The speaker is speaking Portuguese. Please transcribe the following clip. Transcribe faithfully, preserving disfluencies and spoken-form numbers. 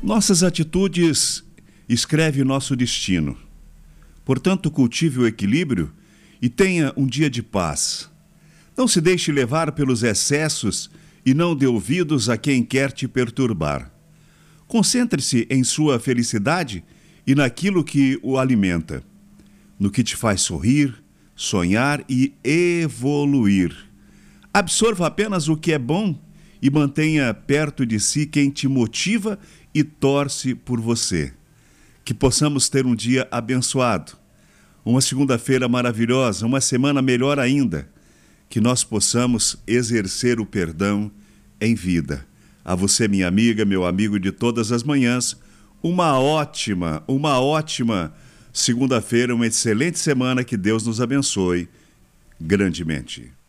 Nossas atitudes escrevem nosso destino. Portanto, cultive o equilíbrio e tenha um dia de paz. Não se deixe levar pelos excessos e não dê ouvidos a quem quer te perturbar. Concentre-se em sua felicidade e naquilo que o alimenta, no que te faz sorrir, sonhar e evoluir. Absorva apenas o que é bom e mantenha perto de si quem te motiva e torce por você. Que possamos ter um dia abençoado, uma segunda-feira maravilhosa, uma semana melhor ainda. Que nós possamos exercer o perdão em vida. A você, minha amiga, meu amigo de todas as manhãs, uma ótima, uma ótima segunda-feira, uma excelente semana, que Deus nos abençoe grandemente.